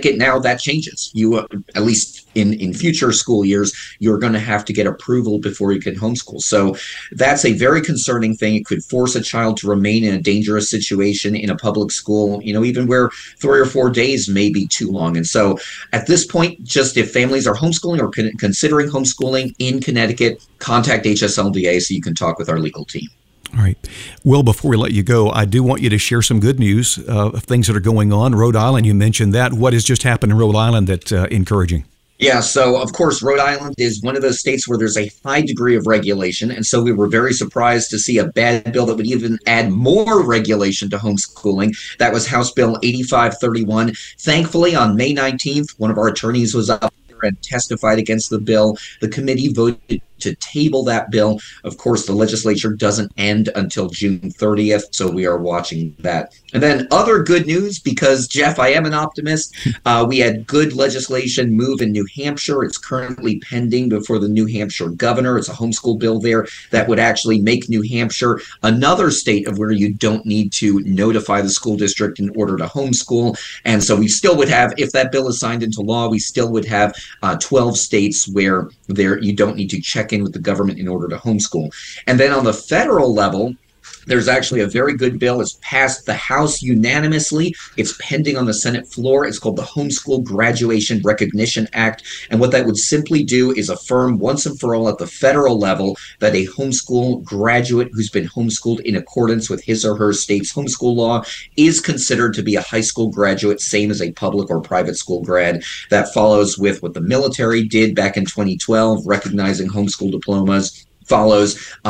Connecticut, now that changes. You, at least in future school years, you're going to have to get approval before you can homeschool. So that's a very concerning thing. It could force a child to remain in a dangerous situation in a public school, even where 3 or 4 days may be too long. And so at this point, just if families are homeschooling or considering homeschooling in Connecticut, contact HSLDA so you can talk with our legal team. All right. Well, before we let you go, I do want you to share some good news of things that are going on. Rhode Island, you mentioned that. What has just happened in Rhode Island that's encouraging? Yeah, so of course, Rhode Island is one of those states where there's a high degree of regulation. And so we were very surprised to see a bad bill that would even add more regulation to homeschooling. That was House Bill 8531. Thankfully, on May 19th, one of our attorneys was up there and testified against the bill. The committee voted to table that bill. Of course, the legislature doesn't end until June 30th, so we are watching that. And then other good news, because, Jeff, I am an optimist. We had good legislation move in New Hampshire. It's currently pending before the New Hampshire governor. It's a homeschool bill there that would actually make New Hampshire another state of where you don't need to notify the school district in order to homeschool. And so we still would have, if that bill is signed into law, we still would have 12 states where you don't need to check in with the government in order to homeschool. And then on the federal level, there's actually a very good bill. It's passed the House unanimously. It's pending on the Senate floor. It's called the Homeschool Graduation Recognition Act. And what that would simply do is affirm once and for all at the federal level that a homeschool graduate who's been homeschooled in accordance with his or her state's homeschool law is considered to be a high school graduate, same as a public or private school grad. That follows with what the military did back in 2012, recognizing homeschool diplomas. Follows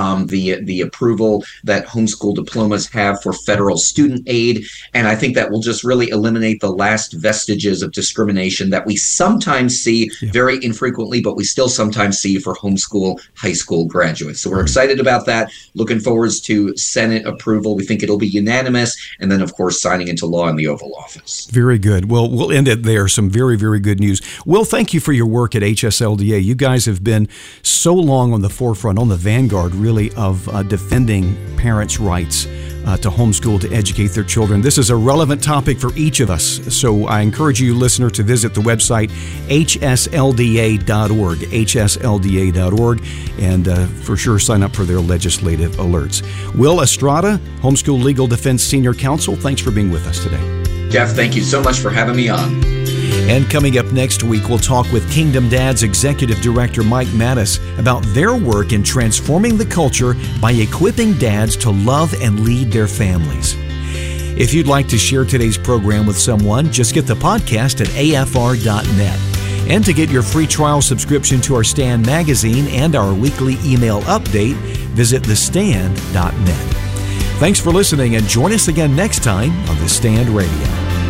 the approval that homeschool diplomas have for federal student aid. And I think that will just really eliminate the last vestiges of discrimination that we sometimes see, very infrequently, but we still sometimes see for homeschool high school graduates. So we're excited about that. Looking forward to Senate approval. We think it'll be unanimous. And then, of course, signing into law in the Oval Office. Very good. Well, we'll end it there. Some very, very good news. Will, thank you for your work at HSLDA. You guys have been so long on the forefront, on the vanguard, really, of defending parents' rights to homeschool, to educate their children. This is a relevant topic for each of us, so I encourage you, listener, to visit the website hslda.org, hslda.org, and for sure sign up for their legislative alerts. Will Estrada, Homeschool Legal Defense Senior Counsel, thanks for being with us today. Jeff, thank you so much for having me on. And coming up next week, we'll talk with Kingdom Dads Executive Director Mike Mattis about their work in transforming the culture by equipping dads to love and lead their families. If you'd like to share today's program with someone, just get the podcast at afr.net. And to get your free trial subscription to our Stand magazine and our weekly email update, visit thestand.net. Thanks for listening, and join us again next time on The Stand Radio.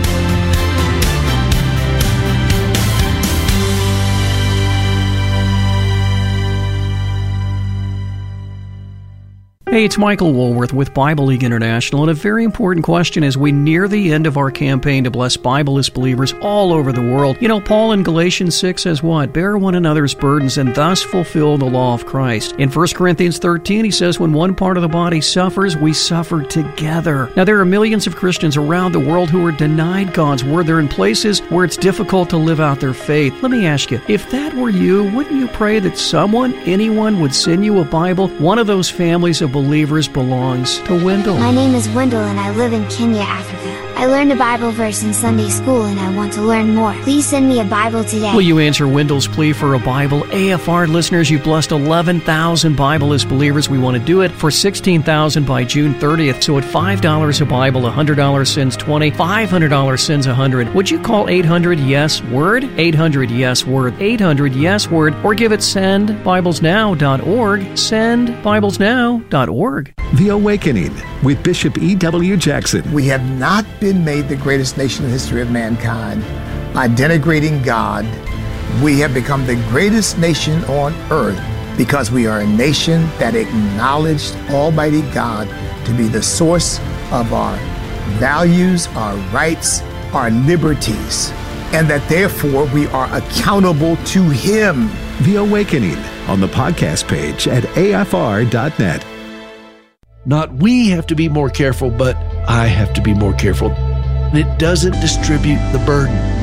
Hey, it's Michael Woolworth with Bible League International, and a very important question as we near the end of our campaign to bless Bibleless believers all over the world. You know, Paul in Galatians 6 says what? Bear one another's burdens and thus fulfill the law of Christ. In 1 Corinthians 13, he says when one part of the body suffers, we suffer together. Now, there are millions of Christians around the world who are denied God's word. They're in places where it's difficult to live out their faith. Let me ask you, if that were you, wouldn't you pray that anyone would send you a Bible? One of those families of believers belongs to Wendell. My name is Wendell and I live in Kenya, Africa. I learned a Bible verse in Sunday school and I want to learn more. Please send me a Bible today. Will you answer Wendell's plea for a Bible? AFR listeners, you've blessed 11,000 Bibleless believers. We want to do it for 16,000 by June 30th. So at $5 a Bible, $100 sends 20, $500 sends 100. Would you call 800-YES-WORD? 800-YES-WORD, 800-YES-WORD, or give it sendbiblesnow.org, sendbiblesnow.org. The Awakening with Bishop E.W. Jackson. We have not been made the greatest nation in the history of mankind by denigrating God. We have become the greatest nation on earth because we are a nation that acknowledged Almighty God to be the source of our values, our rights, our liberties, and that therefore we are accountable to Him. The Awakening on the podcast page at afr.net. Not we have to be more careful, but I have to be more careful. It doesn't distribute the burden.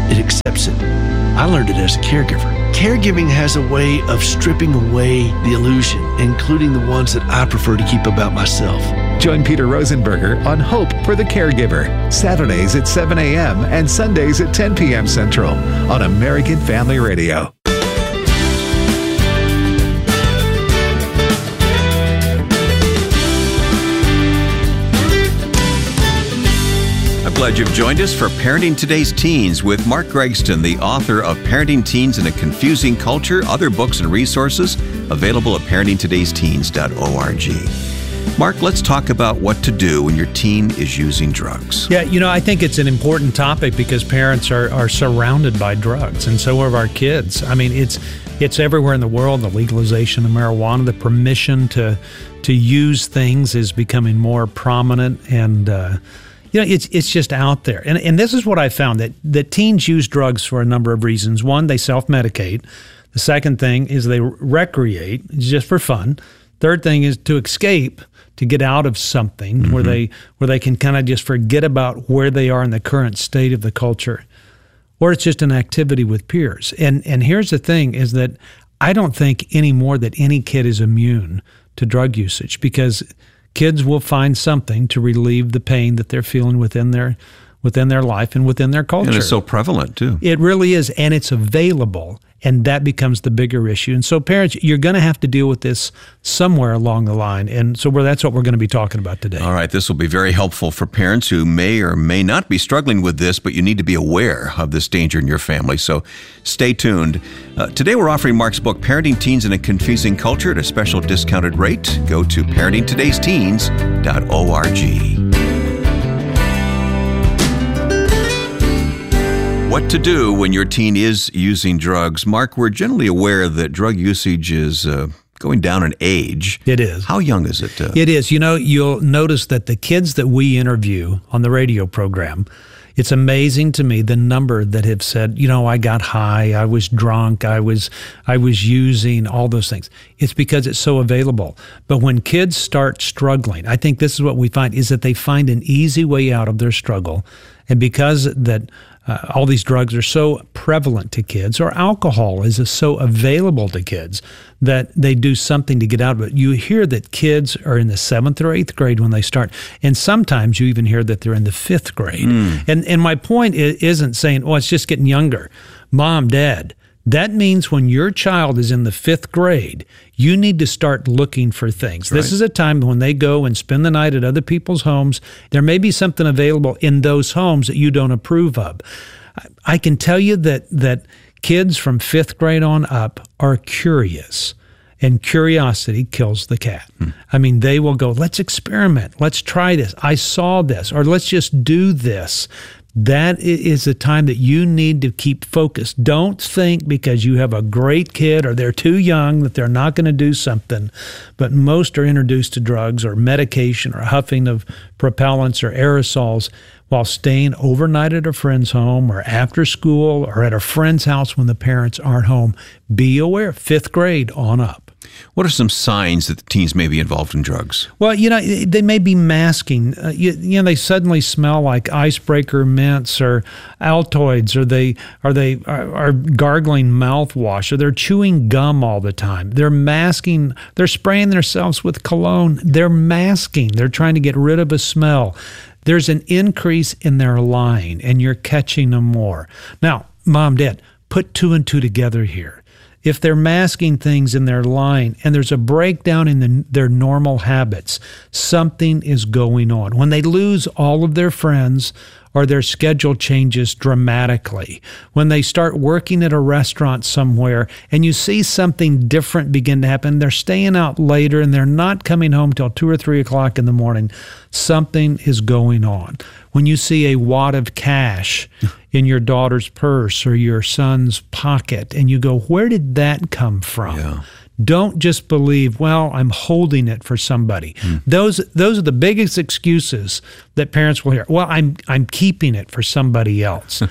it accepts it. I learned it as a caregiver. Caregiving has a way of stripping away the illusion, including the ones that I prefer to keep about myself. Join Peter Rosenberger on Hope for the Caregiver, Saturdays at 7 a.m. and Sundays at 10 p.m. Central on American Family Radio. Glad you've joined us for Parenting Today's Teens with Mark Gregston, the author of Parenting Teens in a Confusing Culture. Other books and resources available at parentingtodaysteens.org. Mark, let's talk about what to do when your teen is using drugs. Yeah, I think it's an important topic because parents are surrounded by drugs, and so are our kids. I mean, it's everywhere in the world. The legalization of marijuana, the permission to use things is becoming more prominent, and it's just out there. And this is what I found, that teens use drugs for a number of reasons. One, they self-medicate. The second thing is they recreate, just for fun. Third thing is to escape, to get out of something where they can kind of just forget about where they are in the current state of the culture. Or it's just an activity with peers. And here's the thing, is that I don't think anymore that any kid is immune to drug usage, because kids will find something to relieve the pain that they're feeling within their life and within their culture. And it's so prevalent, too. It really is, and it's available, and that becomes the bigger issue. And so parents, you're going to have to deal with this somewhere along the line, and so that's what we're going to be talking about today. All right, this will be very helpful for parents who may or may not be struggling with this, but you need to be aware of this danger in your family, so stay tuned. Today we're offering Mark's book, Parenting Teens in a Confusing Culture, at a special discounted rate. Go to parentingtodaysteens.org. What to do when your teen is using drugs. Mark, we're generally aware that drug usage is going down in age. It is. How young is it? It is. You'll notice that the kids that we interview on the radio program, it's amazing to me the number that have said, I got high, I was drunk, I was using, all those things. It's because it's so available. But when kids start struggling, I think this is what we find, is that they find an easy way out of their struggle. And because that all these drugs are so prevalent to kids, or alcohol is so available to kids, that they do something to get out of it. You hear that kids are in the 7th or 8th grade when they start, and sometimes you even hear that they're in the 5th grade. And my point isn't saying, it's just getting younger. Mom, Dad, that means when your child is in the 5th grade, you need to start looking for things. Right. This is a time when they go and spend the night at other people's homes. There may be something available in those homes that you don't approve of. I can tell you that kids from 5th grade on up are curious, and curiosity kills the cat. I mean, they will go, let's experiment, let's try this, I saw this, or let's just do this. That is a time that you need to keep focused. Don't think because you have a great kid or they're too young that they're not going to do something. But most are introduced to drugs or medication or huffing of propellants or aerosols while staying overnight at a friend's home or after school or at a friend's house when the parents aren't home. Be aware, 5th grade on up. What are some signs that the teens may be involved in drugs? Well, they may be masking. They suddenly smell like icebreaker mints or Altoids, or they are gargling mouthwash, or they're chewing gum all the time. They're masking. They're spraying themselves with cologne. They're masking. They're trying to get rid of a smell. There's an increase in their lying, and you're catching them more. Now, Mom, Dad, put 2 and 2 together here. If they're masking things in their lying and there's a breakdown in their normal habits, something is going on. When they lose all of their friends or their schedule changes dramatically, when they start working at a restaurant somewhere and you see something different begin to happen, they're staying out later and they're not coming home till 2 or 3 o'clock in the morning, something is going on. When you see a wad of cash in your daughter's purse or your son's pocket and you go, where did that come from? Yeah. Don't just believe, I'm holding it for somebody. Those are the biggest excuses that parents will hear. I'm keeping it for somebody else.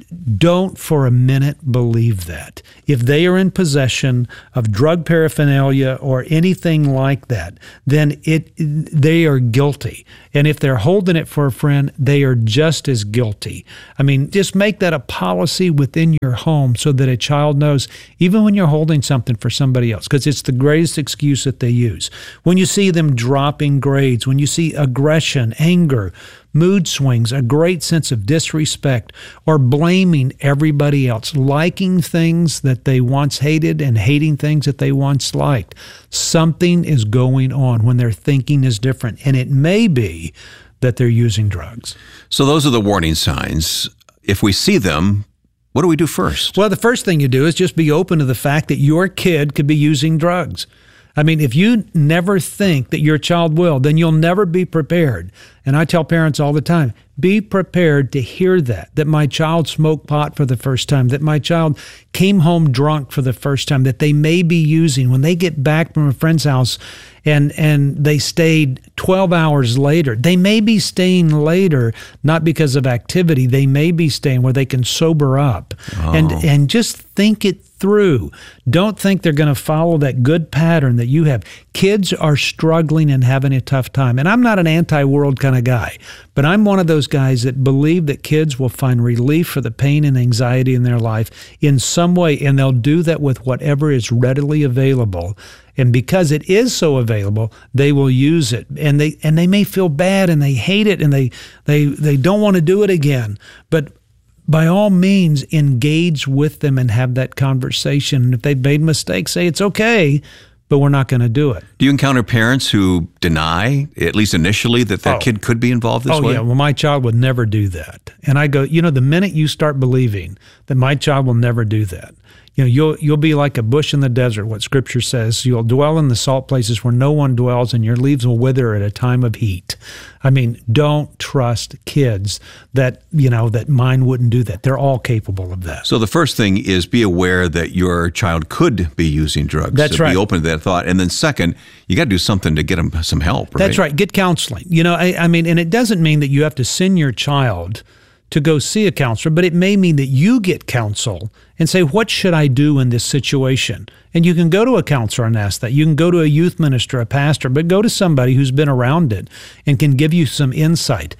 don't for a minute believe that. If they are in possession of drug paraphernalia or anything like that, then they are guilty. And if they're holding it for a friend, they are just as guilty. I mean, just make that a policy within your home so that a child knows, even when you're holding something for somebody else, because it's the greatest excuse that they use. When you see them dropping grades, when you see aggression, anger, mood swings, a great sense of disrespect, or blaming everybody else, liking things that they once hated and hating things that they once liked. Something is going on when their thinking is different, and it may be that they're using drugs. So those are the warning signs. If we see them, what do we do first? Well, the first thing you do is just be open to the fact that your kid could be using drugs. I mean, if you never think that your child will, then you'll never be prepared. And I tell parents all the time, be prepared to hear that my child smoked pot for the first time, that my child came home drunk for the first time, that they may be using when they get back from a friend's house and they stayed 12 hours later. They may be staying later, not because of activity. They may be staying where they can sober up. And just think it through. Don't think they're going to follow that good pattern that you have. Kids are struggling and having a tough time. And I'm not an anti-world kind of guy, but I'm one of those guys that believe that kids will find relief for the pain and anxiety in their life in some way, and they'll do that with whatever is readily available. And because it is so available, they will use it. And they may feel bad and they hate it and they don't want to do it again. But by all means, engage with them and have that conversation. And if they've made mistakes, say it's okay, but we're not going to do it. Do you encounter parents who deny, at least initially, that their kid could be involved this way? Oh, yeah. Well, my child would never do that. And I go, the minute you start believing that my child will never do that, you'll be like a bush in the desert, what Scripture says. You'll dwell in the salt places where no one dwells, and your leaves will wither at a time of heat. I mean, don't trust kids that mine wouldn't do that. They're all capable of that. So the first thing is be aware that your child could be using drugs. That's right. Be open to that thought. And then second, you got to do something to get them some help, right? That's right. Get counseling. I mean, and it doesn't mean that you have to send your child to go see a counselor, but it may mean that you get counsel and say, what should I do in this situation? And you can go to a counselor and ask that. You can go to a youth minister, a pastor, but go to somebody who's been around it and can give you some insight.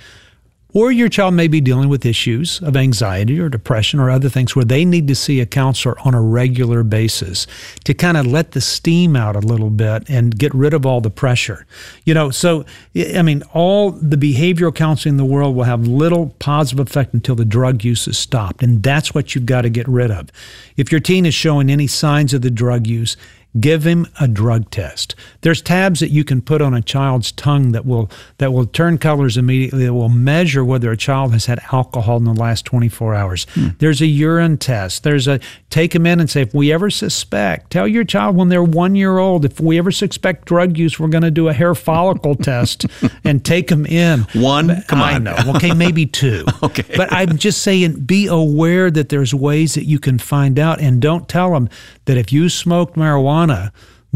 Or your child may be dealing with issues of anxiety or depression or other things where they need to see a counselor on a regular basis to kind of let the steam out a little bit and get rid of all the pressure. So, I mean, all the behavioral counseling in the world will have little positive effect until the drug use is stopped. And that's what you've got to get rid of. If your teen is showing any signs of the drug use, give him a drug test. There's tabs that you can put on a child's tongue that will turn colors immediately, that will measure whether a child has had alcohol in the last 24 hours. There's a urine test. Take them in and say, if we ever suspect, tell your child when they're 1 year old, if we ever suspect drug use, we're going to do a hair follicle test and take them in. One? Come on. I know. Okay, maybe two. Okay. But I'm just saying, be aware that there's ways that you can find out, and don't tell them that if you smoked marijuana,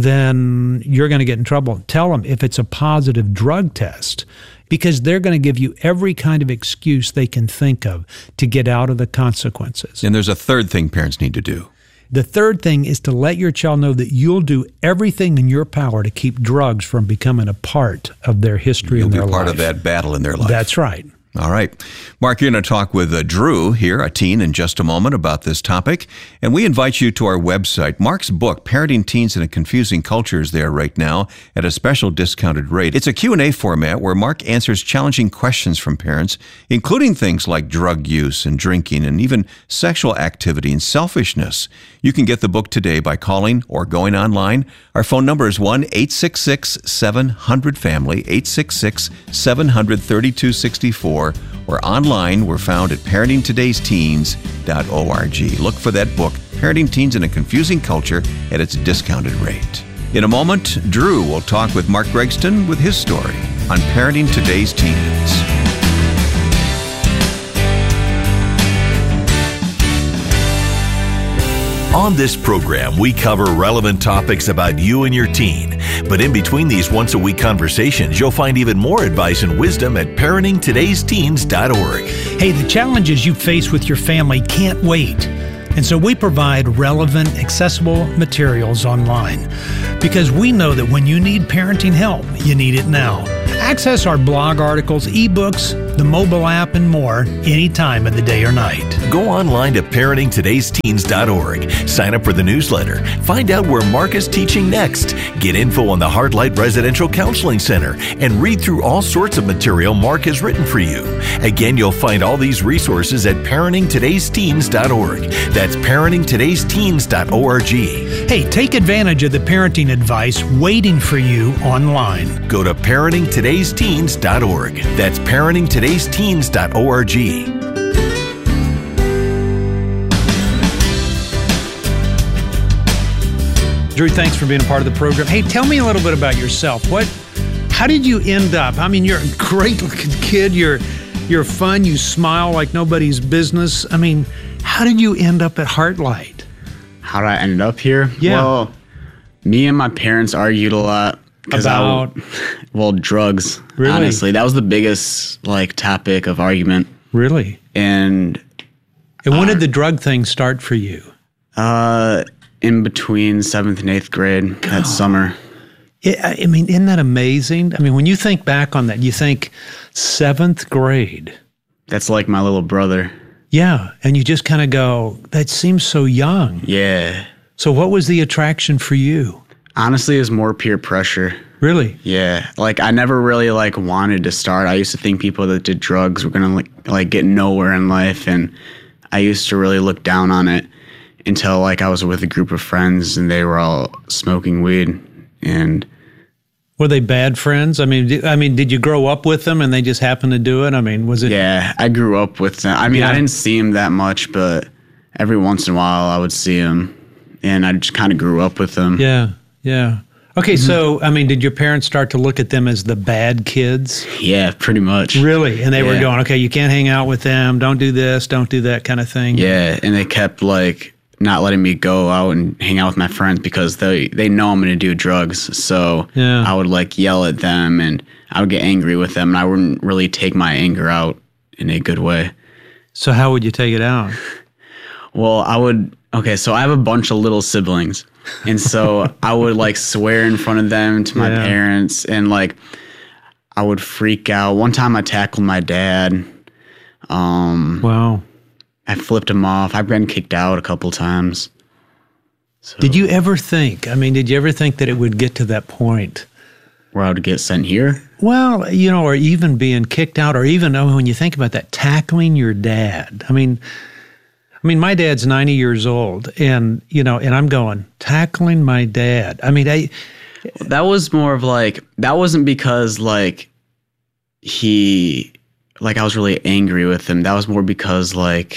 then you're going to get in trouble. Tell them if it's a positive drug test, because they're going to give you every kind of excuse they can think of to get out of the consequences. And there's a third thing parents need to do. The third thing is to let your child know that you'll do everything in your power to keep drugs from becoming a part of their history and their life. You'll be part of that battle in their life. That's right. All right. Mark, you're going to talk with Drew here, a teen, in just a moment about this topic. And we invite you to our website. Mark's book, Parenting Teens in a Confusing Culture, is there right now at a special discounted rate. It's a Q&A format where Mark answers challenging questions from parents, including things like drug use and drinking and even sexual activity and selfishness. You can get the book today by calling or going online. Our phone number is 1-866-700-FAMILY, 866-700-3264. Or online, we're found at parentingtodaysteens.org. Look for that book, Parenting Teens in a Confusing Culture, at its discounted rate. In a moment, Drew will talk with Mark Gregston with his story on Parenting Today's Teens. On this program, we cover relevant topics about you and your teen But in between these once-a-week conversations, you'll find even more advice and wisdom at parentingtodaysteens.org. Hey, the challenges you face with your family can't wait. And so we provide relevant, accessible materials online because we know that when you need parenting help, you need it now. Access our blog articles, ebooks, the mobile app, and more any time of the day or night. Go online to parentingtodaysteens.org. Sign up for the newsletter. Find out where Mark is teaching next. Get info on the Heartlight Residential Counseling Center and read through all sorts of material Mark has written for you. Again, you'll find all these resources at parentingtodaysteens.org. That's parentingtodaysteens.org. Hey, take advantage of the parenting advice waiting for you online. Go to parentingtodaysteens.org. That's parentingtodaysteens.org. Drew, thanks for being a part of the program. Hey, tell me a little bit about yourself. How did you end up? I mean, you're a great looking kid. You're fun. You smile like nobody's business. I mean, how did you end up at Heartlight? How did I end up here? Yeah. Well, me and my parents argued a lot. About? Drugs. Really? Honestly, that was the biggest topic of argument. Really? And when did the drug thing start for you? In between 7th and 8th grade that summer. I mean, isn't that amazing? I mean, when you think back on that, you think 7th grade. That's like my little brother. Yeah, and you just kind of go, that seems so young. Yeah. So what was the attraction for you? Honestly, it was more peer pressure. Really? Yeah. I never really wanted to start. I used to think people that did drugs were going to get nowhere in life, and I used to really look down on it until I was with a group of friends and they were all smoking weed. And were they bad friends? I mean, did you grow up with them and they just happened to do it? I mean, was it? Yeah, I grew up with them. I mean, I didn't see them that much, but every once in a while I would see them, and I just kind of grew up with them. Yeah. Yeah. Okay, so, I mean, did your parents start to look at them as the bad kids? Yeah, pretty much. Really? And they were going, okay, you can't hang out with them, don't do this, don't do that kind of thing? Yeah, and they kept, not letting me go out and hang out with my friends because they know I'm going to do drugs. So I would, yell at them, and I would get angry with them, and I wouldn't really take my anger out in a good way. So how would you take it out? Well, so I have a bunch of little siblings. And so I would swear in front of them to my parents, and I would freak out. One time I tackled my dad. Wow. I flipped him off. I've been kicked out a couple times. So, did you ever think that it would get to that point? Where I would get sent here? Well, or even being kicked out, or even when you think about that, tackling your dad. I mean, my dad's 90 years old, and I'm going, tackling my dad. I mean, that was more of that wasn't because I was really angry with him. That was more because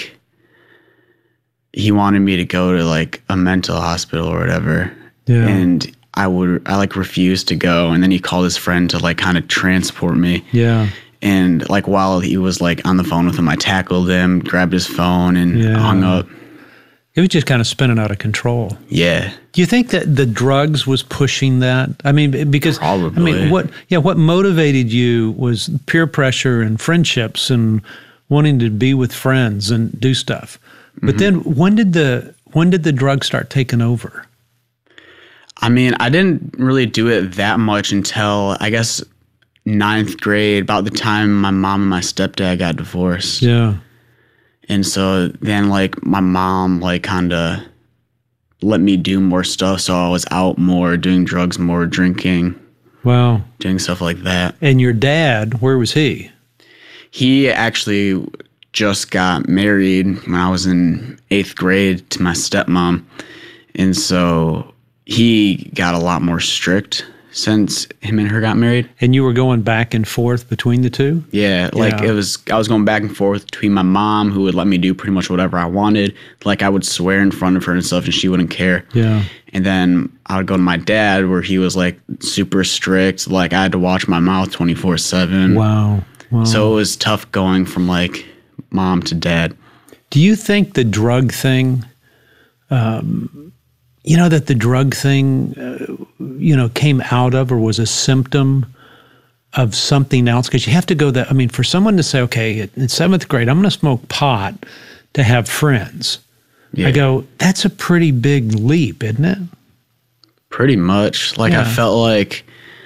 he wanted me to go to a mental hospital or whatever. Yeah. And I refused to go, and then he called his friend to kind of transport me. Yeah. And while he was on the phone with him, I tackled him, grabbed his phone, and hung up. It was just kind of spinning out of control. Yeah. Do you think that the drugs was pushing that? I mean, because probably. What motivated you was peer pressure and friendships and wanting to be with friends and do stuff. But then when did the drugs start taking over? I mean, I didn't really do it that much until I guess 9th grade, about the time my mom and my stepdad got divorced. Yeah. And so then my mom kind of let me do more stuff. So I was out more, doing drugs more, drinking. Wow. Doing stuff like that. And your dad, where was he? He actually just got married when I was in 8th grade to my stepmom. And so he got a lot more strict since him and her got married. And you were going back and forth between the two? Yeah, I was going back and forth between my mom, who would let me do pretty much whatever I wanted. I would swear in front of her and stuff, and she wouldn't care. Yeah. And then I would go to my dad, where he was super strict. I had to watch my mouth 24/7. Wow. So it was tough going from mom to dad. Do you think the drug thing, that the drug thing came out of or was a symptom of something else? Because you have to go that, I mean, for someone to say, okay, in 7th grade, I'm going to smoke pot to have friends. Yeah. I go, that's a pretty big leap, isn't it? Pretty much. Like, I felt like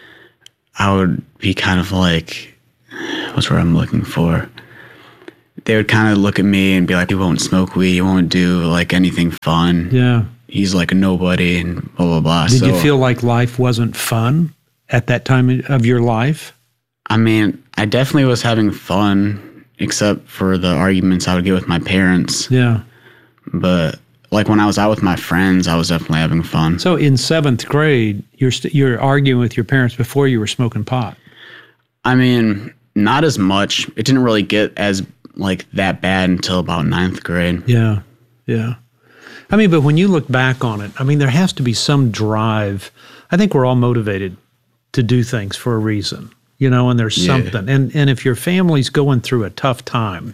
I would be kind of like, what's the word I'm looking for? They would kind of look at me and be like, he won't smoke weed, he won't do like anything fun. Yeah. He's like a nobody and blah, blah, blah. Did you feel like life wasn't fun at that time of your life? I mean, I definitely was having fun, except for the arguments I would get with my parents. Yeah. But like when I was out with my friends, I was definitely having fun. So in 7th grade, you're arguing with your parents before you were smoking pot. I mean, not as much. It didn't really get as like that bad until about 9th grade. Yeah. Yeah. I mean, but when you look back on it, I mean, there has to be some drive. I think we're all motivated to do things for a reason, and there's something. And if your family's going through a tough time,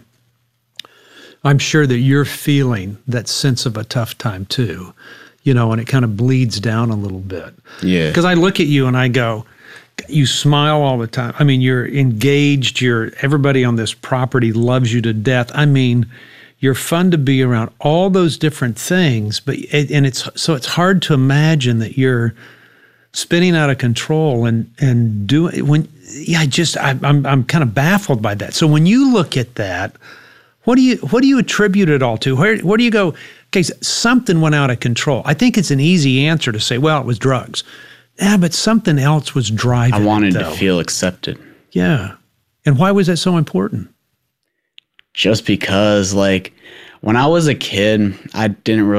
I'm sure that you're feeling that sense of a tough time too, and it kind of bleeds down a little bit. Yeah. Because I look at you and I go, you smile all the time. I mean, you're engaged. Everybody on this property loves you to death. I mean, you're fun to be around, all those different things, it's hard to imagine that you're spinning out of control and doing I'm kind of baffled by that. So when you look at that, what do you attribute it all to? Where do you go? Okay, something went out of control. I think it's an easy answer to say, well, it was drugs. Yeah, but something else was driving it. I wanted to feel accepted. Yeah, and why was that so important? Just because, like, when I was a kid, I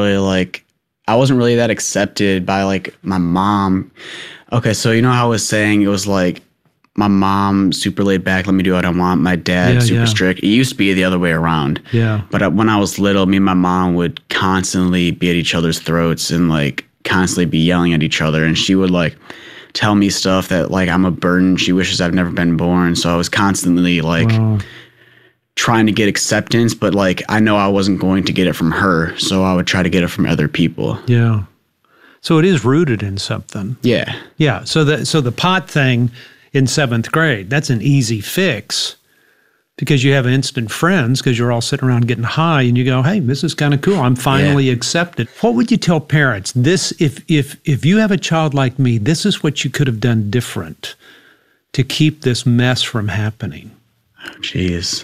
wasn't really that accepted by, like, my mom. Okay, so how I was saying it was, like, my mom, super laid back, let me do what I want. My dad, super strict. It used to be the other way around. Yeah. But when I was little, me and my mom would constantly be at each other's throats and, like, constantly be yelling at each other. And she would, like, tell me stuff that, like, I'm a burden. She wishes I've never been born. So I was constantly, like... Wow. Trying to get acceptance, but like I know I wasn't going to get it from her, so I would try to get it from other people. Yeah. So it is rooted in something. Yeah. Yeah. So the pot thing in 7th grade, that's an easy fix because you have instant friends because you're all sitting around getting high and you go, hey, this is kind of cool. I'm finally accepted. What would you tell parents? This, if you have a child like me, this is what you could have done different to keep this mess from happening. Oh, jeez.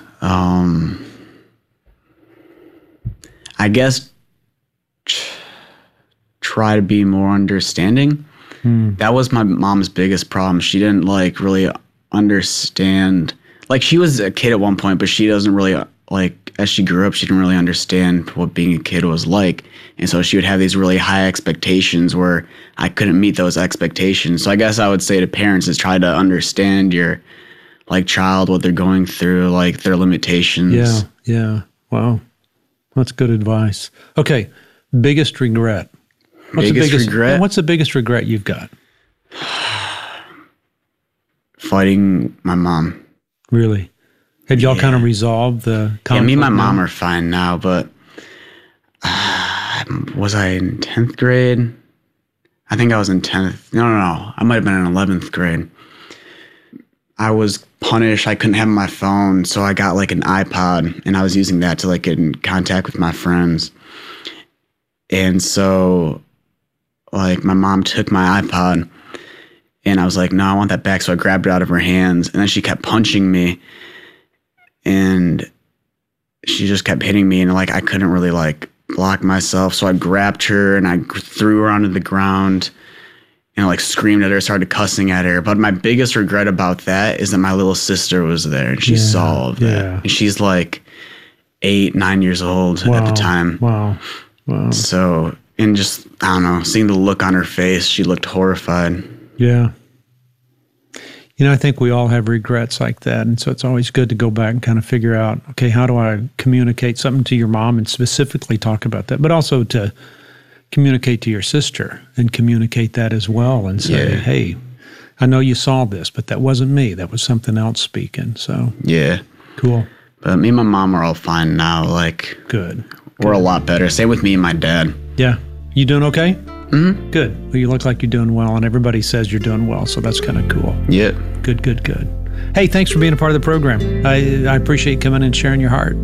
I guess try to be more understanding. That was my mom's biggest problem. She didn't like really understand. Like she was a kid at one point, but she doesn't really like as she grew up, she didn't really understand what being a kid was like. And so she would have these really high expectations where I couldn't meet those expectations. So I guess I would say to parents is try to understand your like child, what they're going through, like their limitations. Yeah. Wow. That's good advice. Okay. Biggest regret. What's the biggest regret you've got? Fighting my mom. Really? Have y'all kind of resolved the conflict? Yeah, me and my mom are fine now, but was I in 10th grade? I think I was in 10th. No. I might have been in 11th grade. I was punished. I couldn't have my phone, so I got like an iPod, and I was using that to like get in contact with my friends. And so, like, my mom took my iPod, and I was like, no, I want that back. So I grabbed it out of her hands, and then she kept punching me, and she just kept hitting me, and like I couldn't really like block myself. So I grabbed her and I threw her onto the ground. And like screamed at her, started cussing at her. But my biggest regret about that is that my little sister was there and she saw all of that. Yeah. And she's like 8, 9 years old at the time. Wow. So, and just, I don't know, seeing the look on her face, she looked horrified. Yeah. I think we all have regrets like that. And so it's always good to go back and kind of figure out, okay, how do I communicate something to your mom and specifically talk about that, but also to communicate to your sister and communicate that as well and say, hey, I know you saw this, but that wasn't me. That was something else speaking. So yeah. Cool. But me and my mom are all fine now. Like good. We're a lot better. Same with me and my dad. Yeah. You doing okay? Mm-hmm. Good. Well, you look like you're doing well, and everybody says you're doing well, so that's kind of cool. Yeah. Good. Hey, thanks for being a part of the program. I appreciate you coming and sharing your heart.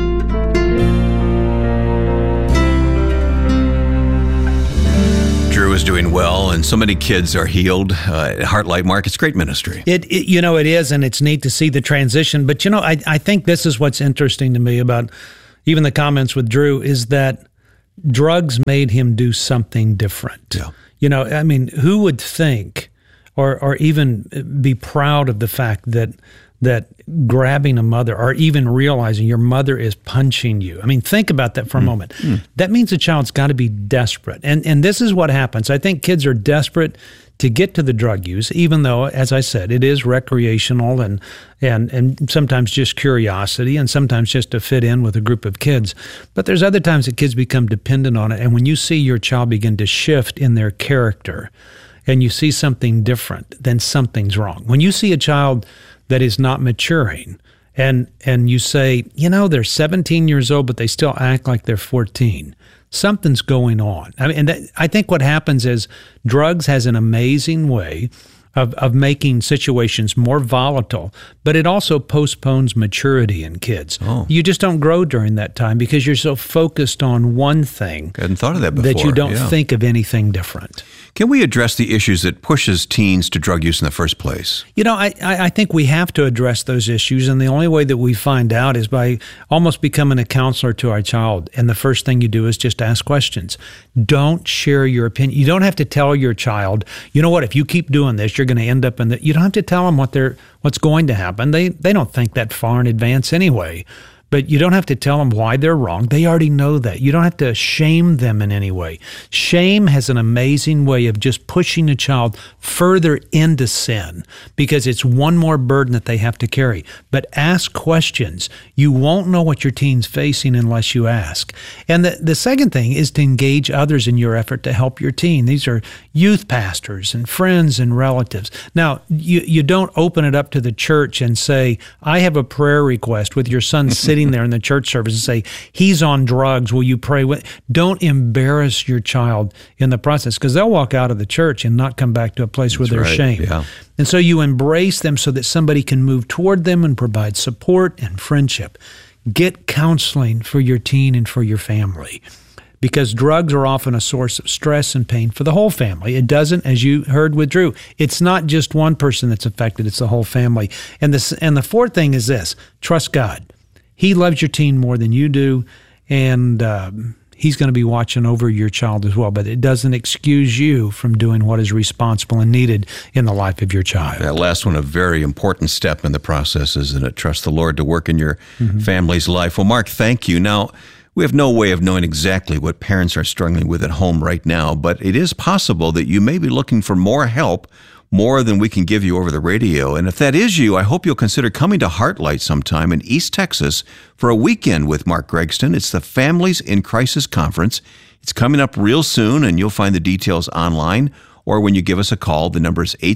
Drew is doing well, and so many kids are healed at Heartlight. Mark, it's great ministry. It is, and it's neat to see the transition. But, I think this is what's interesting to me about even the comments with Drew is that drugs made him do something different. Yeah. Who would think or even be proud of the fact that grabbing a mother or even realizing your mother is punching you. Think about that for a moment. That means a child's got to be desperate. And this is what happens. I think kids are desperate to get to the drug use, even though, as I said, it is recreational and sometimes just curiosity and sometimes just to fit in with a group of kids. But there's other times that kids become dependent on it. And when you see your child begin to shift in their character and you see something different, then something's wrong. When you see a child that is not maturing and you say, they're 17 years old, but they still act like they're 14. Something's going on. I think what happens is drugs has an amazing way of making situations more volatile, but it also postpones maturity in kids. Oh. You just don't grow during that time because you're so focused on one thing. I hadn't thought of that before. That you don't think of anything different. Can we address the issues that pushes teens to drug use in the first place? I think we have to address those issues, and the only way that we find out is by almost becoming a counselor to our child. And the first thing you do is just ask questions. Don't share your opinion. You don't have to tell your child, if you keep doing this, you're going to end up in you don't have to tell them what's going to happen. They don't think that far in advance anyway. But you don't have to tell them why they're wrong. They already know that. You don't have to shame them in any way. Shame has an amazing way of just pushing a child further into sin because it's one more burden that they have to carry. But ask questions. You won't know what your teen's facing unless you ask. And the second thing is to engage others in your effort to help your teen. These are youth pastors and friends and relatives. Now, you don't open it up to the church and say, I have a prayer request with your son sitting there in the church service and say, he's on drugs, will you pray with? Don't embarrass your child in the process because they'll walk out of the church and not come back to a place where they're ashamed. Yeah. And so you embrace them so that somebody can move toward them and provide support and friendship. Get counseling for your teen and for your family because drugs are often a source of stress and pain for the whole family. It doesn't, as you heard with Drew, it's not just one person that's affected, it's the whole family. And the fourth thing is this, trust God. He loves your teen more than you do, and he's going to be watching over your child as well. But it doesn't excuse you from doing what is responsible and needed in the life of your child. That last one, a very important step in the process, isn't it? Trust the Lord to work in your family's life. Well, Mark, thank you. Now, we have no way of knowing exactly what parents are struggling with at home right now, but it is possible that you may be looking for more help, more than we can give you over the radio. And if that is you, I hope you'll consider coming to Heartlight sometime in East Texas for a weekend with Mark Gregston. It's the Families in Crisis Conference. It's coming up real soon, and you'll find the details online or when you give us a call. The number is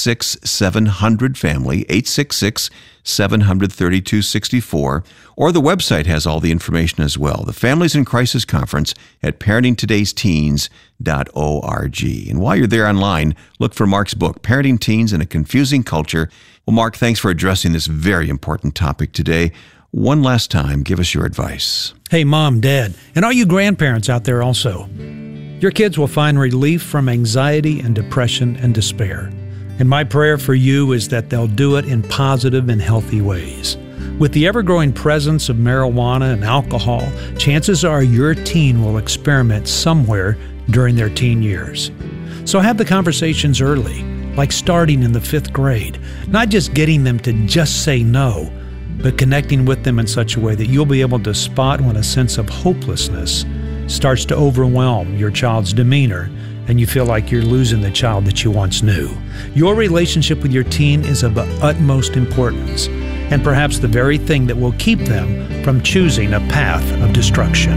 866-700-FAMILY, 866-700-3264, or the website has all the information as well. The Families in Crisis Conference at parentingtodaysteens.org. And while you're there online, look for Mark's book, Parenting Teens in a Confusing Culture. Well, Mark, thanks for addressing this very important topic today. One last time, give us your advice. Hey, Mom, Dad, and all you grandparents out there also. Your kids will find relief from anxiety and depression and despair. And my prayer for you is that they'll do it in positive and healthy ways. With the ever-growing presence of marijuana and alcohol, chances are your teen will experiment somewhere during their teen years. So have the conversations early, like starting in the 5th grade, not just getting them to just say no, but connecting with them in such a way that you'll be able to spot when a sense of hopelessness starts to overwhelm your child's demeanor and you feel like you're losing the child that you once knew. Your relationship with your teen is of utmost importance and perhaps the very thing that will keep them from choosing a path of destruction.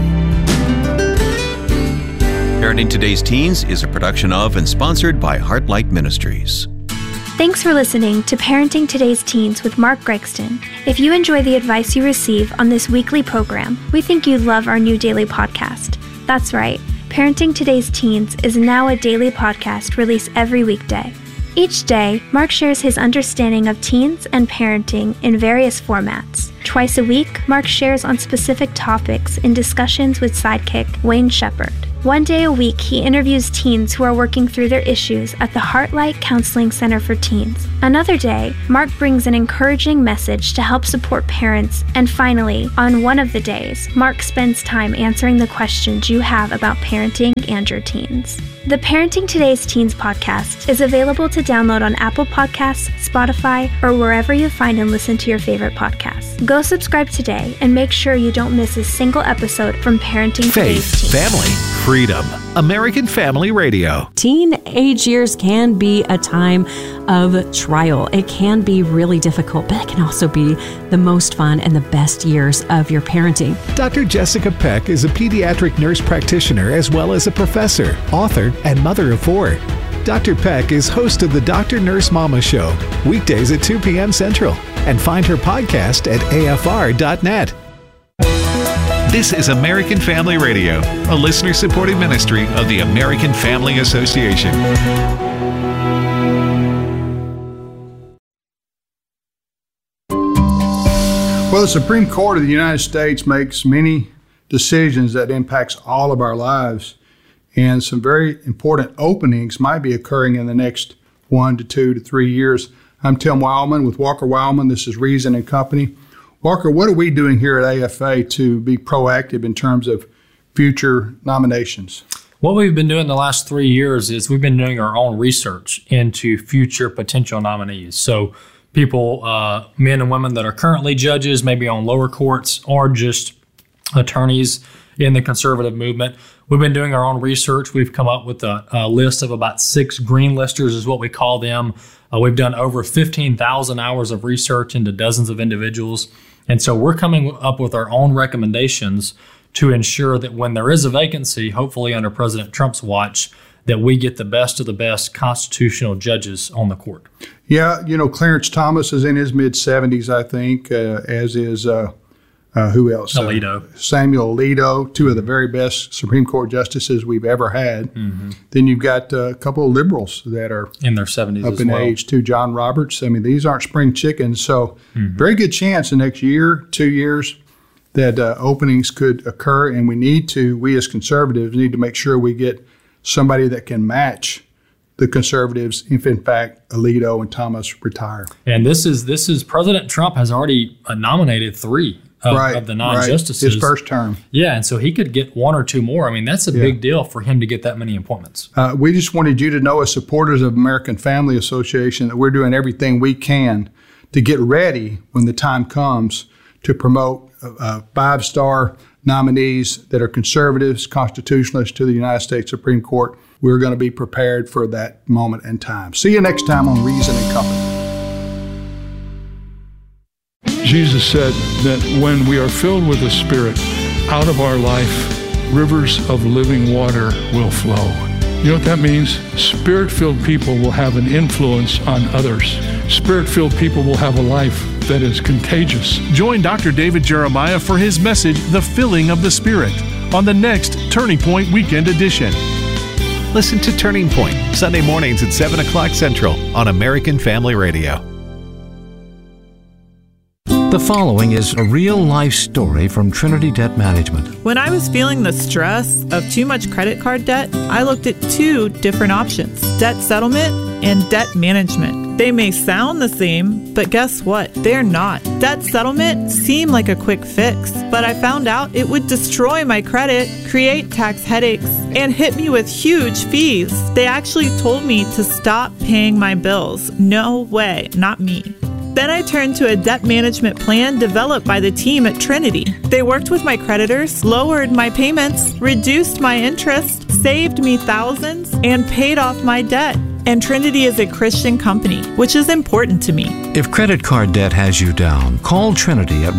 Parenting Today's Teens is a production of and sponsored by Heartlight Ministries. Thanks for listening to Parenting Today's Teens with Mark Gregston. If you enjoy the advice you receive on this weekly program, we think you'd love our new daily podcast. That's right. Parenting Today's Teens is now a daily podcast released every weekday. Each day, Mark shares his understanding of teens and parenting in various formats. Twice a week, Mark shares on specific topics in discussions with sidekick Wayne Shepherd. One day a week, he interviews teens who are working through their issues at the Heartlight Counseling Center for Teens. Another day, Mark brings an encouraging message to help support parents. And finally, on one of the days, Mark spends time answering the questions you have about parenting and your teens. The Parenting Today's Teens podcast is available to download on Apple Podcasts, Spotify, or wherever you find and listen to your favorite podcasts. Go subscribe today and make sure you don't miss a single episode from Parenting Today's Teens. Family, freedom. American Family Radio. Teenage years can be a time of trial. It can be really difficult, but it can also be the most fun and the best years of your parenting. Dr. Jessica Peck is a pediatric nurse practitioner as well as a professor, author, and mother of 4. Dr. Peck is host of the Dr. Nurse Mama Show, weekdays at 2 p.m. Central, and find her podcast at afr.net. This is American Family Radio, a listener-supported ministry of the American Family Association. Well, the Supreme Court of the United States makes many decisions that impacts all of our lives, and some very important openings might be occurring in the next 1 to 2 to 3 years. I'm Tim Wildman with Walker Wildman. This is Reason and Company. Walker, what are we doing here at AFA to be proactive in terms of future nominations? What we've been doing the last 3 years is we've been doing our own research into future potential nominees. So people, men and women that are currently judges, maybe on lower courts, or just attorneys in the conservative movement. We've been doing our own research. We've come up with a list of about 6 green listers is what we call them. We've done over 15,000 hours of research into dozens of individuals. And so we're coming up with our own recommendations to ensure that when there is a vacancy, hopefully under President Trump's watch, that we get the best of the best constitutional judges on the court. Yeah, Clarence Thomas is in his mid-70s, I think, as is, who else? Alito. Samuel Alito, 2 of the very best Supreme Court justices we've ever had. Mm-hmm. Then you've got a couple of liberals that are in their 70s up as in well. age, too. John Roberts. I mean, these aren't spring chickens. So very good chance the next year, 2 years, that openings could occur. And we as conservatives need to make sure we get somebody that can match the conservatives if, in fact, Alito and Thomas retire. And this is President Trump has already nominated 3 of the non-justices. His first term. Yeah, and so he could get 1 or 2 more. I mean, that's a big deal for him to get that many appointments. We just wanted you to know, as supporters of American Family Association, that we're doing everything we can to get ready when the time comes to promote 5-star nominees that are conservatives, constitutionalists to the United States Supreme Court. We're going to be prepared for that moment and time. See you next time on Reason and Company. Jesus said that when we are filled with the Spirit, out of our life, rivers of living water will flow. You know what that means? Spirit-filled people will have an influence on others. Spirit-filled people will have a life that is contagious. Join Dr. David Jeremiah for his message, The Filling of the Spirit, on the next Turning Point Weekend Edition. Listen to Turning Point, Sunday mornings at 7 o'clock Central on American Family Radio. The following is a real-life story from Trinity Debt Management. When I was feeling the stress of too much credit card debt, I looked at 2 different options: debt settlement and debt management. They may sound the same, but guess what? They're not. Debt settlement seemed like a quick fix, but I found out it would destroy my credit, create tax headaches, and hit me with huge fees. They actually told me to stop paying my bills. No way, not me. Then I turned to a debt management plan developed by the team at Trinity. They worked with my creditors, lowered my payments, reduced my interest, saved me thousands, and paid off my debt. And Trinity is a Christian company, which is important to me. If credit card debt has you down, call Trinity at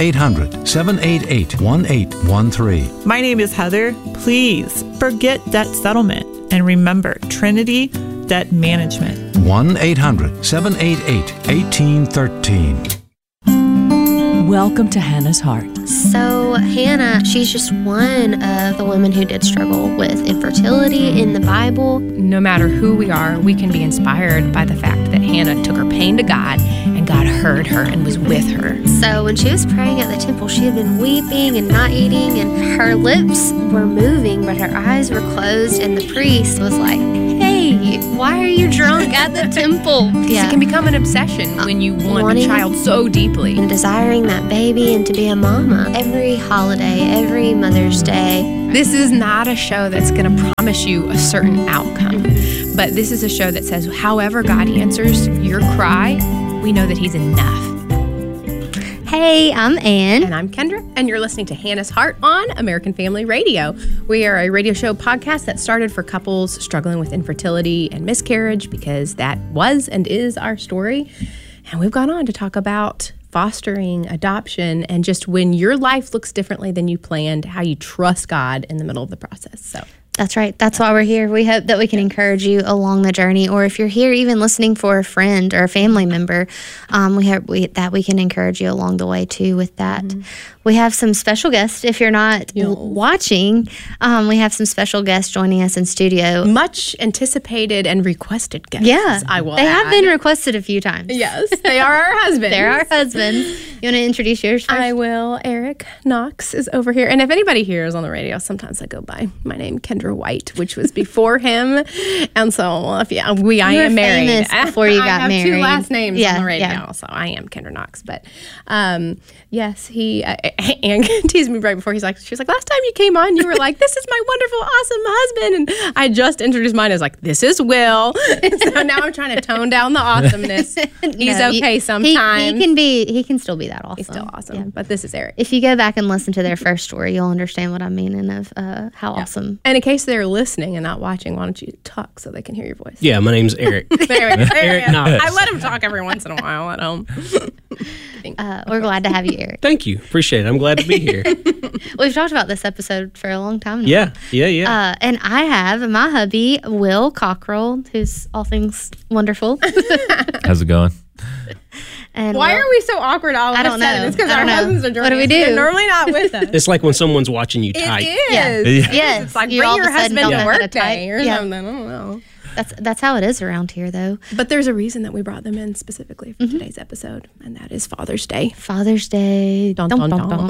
1-800-788-1813. My name is Heather. Please forget debt settlement and remember Trinity Debt Management. 1-800-788-1813. Welcome to Hannah's Heart. So Hannah, she's just one of the women who did struggle with infertility in the Bible. No matter who we are, we can be inspired by the fact that Hannah took her pain to God and God heard her and was with her. So when she was praying at the temple, she had been weeping and not eating, and her lips were moving, but her eyes were closed, and the priest was like, "Hey, why are you drunk at the temple?" It can become an obsession when you want a child so deeply. And desiring that baby and to be a mama. Every holiday, every Mother's Day. This is not a show that's going to promise you a certain outcome, but this is a show that says, however God answers your cry, we know that He's enough. Hey, I'm Ann. And I'm Kendra, and you're listening to Hannah's Heart on American Family Radio. We are a radio show podcast that started for couples struggling with infertility and miscarriage, because that was and is our story. And we've gone on to talk about fostering, adoption, and just when your life looks differently than you planned, how you trust God in the middle of the process. So that's right. That's why we're here. We hope that we can encourage you along the journey, or if you're here even listening for a friend or a family member, we hope that we can encourage you along the way too with that. Mm-hmm. We have some special guests. If you're not watching, we have some special guests joining us in studio. Much anticipated and requested guests. Yeah, I will They add. have been requested a few times. Yes, they are our husbands. They're our husbands. You want to introduce yours first? I will. Eric Knox is over here. And if anybody here is on the radio, sometimes I go by my name, Kendra White, which was before him. And so, I am married. Famous before you got married. I have two last names on the radio, yeah. so I am Kendra Knox. But yes, he Ann teased me right before. She was like, last time you came on, you were like, this is my wonderful, awesome husband. And I just introduced mine as like, this is Will. And so now I'm trying to tone down the awesomeness. He's okay sometimes. He can still be that awesome. He's still awesome. But this is Eric. If you go back and listen to their first story, you'll understand what I'm meaning of how awesome. And in case they're listening and not watching, why don't you talk so they can hear your voice? Yeah, my name's Eric. Eric Knox. I let him talk every once in a while at home. We're glad to have you, Eric. Thank you. Appreciate it. I'm glad to be here. We've talked about this episode for a long time now. Yeah. And I have my hubby, Will Cockrell, who's all things wonderful. How's it going? And why are we so awkward all of a sudden? Know. It's because our husbands are joining. What do we do? They're normally not with us. It's like when someone's watching you type. It is. Yes. It's like bring your husband to work day or something. I don't know. That's how it is around here, though. But there's a reason that we brought them in specifically for today's episode, and that is Father's Day. Father's Day. Dun, dun, dun.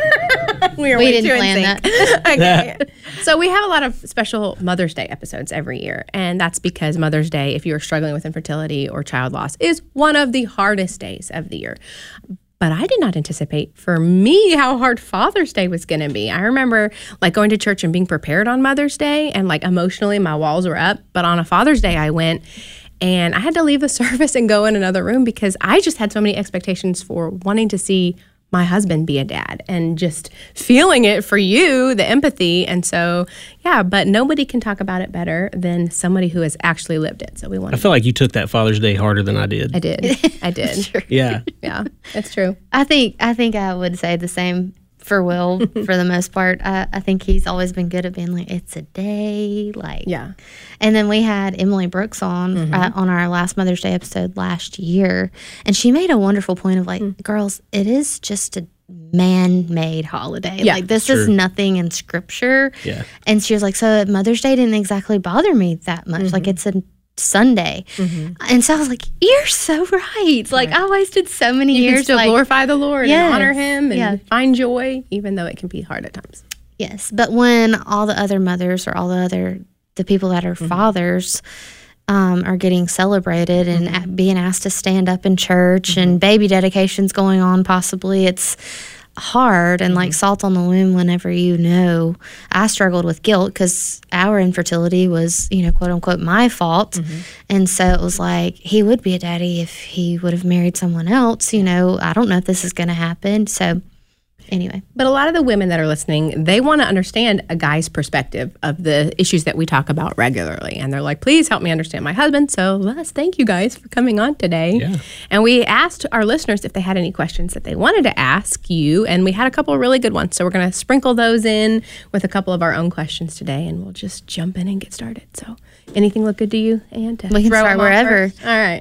We didn't plan that. Okay. So we have a lot of special Mother's Day episodes every year, and that's because Mother's Day, if you are struggling with infertility or child loss, is one of the hardest days of the year. But I did not anticipate for me how hard Father's Day was going to be. I remember like going to church and being prepared on Mother's Day, and like emotionally my walls were up. But on a Father's Day I went and I had to leave the service and go in another room because I just had so many expectations for wanting to see my husband be a dad and just feeling it for you, the empathy. And so, yeah, but nobody can talk about it better than somebody who has actually lived it. So we want. I feel like you took that Father's Day harder than I did. I did. Yeah. Yeah, it's true. I think I would say the same for Will for the most part. I think he's always been good at being like, it's a day. Yeah. And then we had Emily Brooks on our last Mother's Day episode last year. And she made a wonderful point of like, girls, it is just a man-made holiday. Yeah, like this is nothing in scripture. Yeah. And she was like, so Mother's Day didn't exactly bother me that much. Like it's a Sunday. And so I was like, you're so right. Like I wasted so many years. You can still glorify the Lord and honor Him and find joy, even though it can be hard at times. Yes. But when all the other mothers or all the people that are fathers are getting celebrated and being asked to stand up in church and baby dedications going on possibly, it's hard and like salt on the wound whenever I struggled with guilt because our infertility was, quote unquote, my fault. And so it was like, he would be a daddy if he would have married someone else. I don't know if this is going to happen. So anyway. But a lot of the women that are listening, they want to understand a guy's perspective of the issues that we talk about regularly. And they're like, please help me understand my husband. So let's thank you guys for coming on today. Yeah. And we asked our listeners if they had any questions that they wanted to ask you. And we had a couple of really good ones. So we're going to sprinkle those in with a couple of our own questions today. And we'll just jump in and get started. So anything look good to you, Ann? We can start wherever. All right.